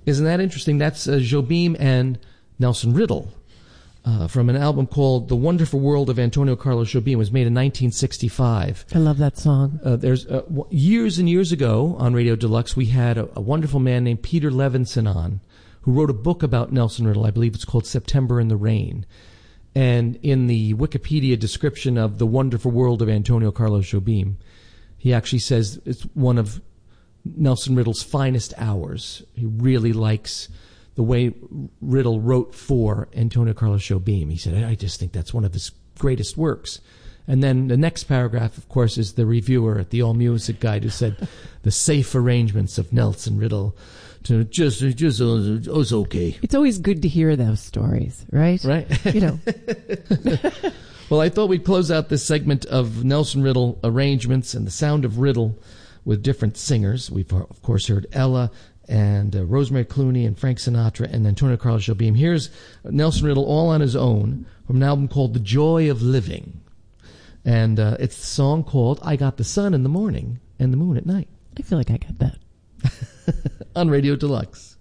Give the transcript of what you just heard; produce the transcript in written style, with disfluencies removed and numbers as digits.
Isn't that interesting? That's Jobim and Nelson Riddle from an album called The Wonderful World of Antonio Carlos Jobim. It was made in 1965. I love that song. There's years and years ago on Radio Deluxe, we had a wonderful man named Peter Levinson on, who wrote a book about Nelson Riddle. I believe it's called September in the Rain. And in the Wikipedia description of The Wonderful World of Antonio Carlos Jobim, he actually says it's one of Nelson Riddle's finest hours. He really likes the way Riddle wrote for Antonio Carlos Jobim. He said, I just think that's one of his greatest works. And then the next paragraph, of course, is the reviewer at the AllMusic Guide who said, the safe arrangements of Nelson Riddle to just it was okay. It's always good to hear those stories, right? Right. You know. Well, I thought we'd close out this segment of Nelson Riddle arrangements and the sound of Riddle with different singers. We've, of course, heard Ella and Rosemary Clooney and Frank Sinatra and Antonio Carlos Jobim. Here's Nelson Riddle all on his own from an album called The Joy of Living. And it's the song called I Got the Sun in the Morning and the Moon at Night. I feel like I got that. On Radio Deluxe.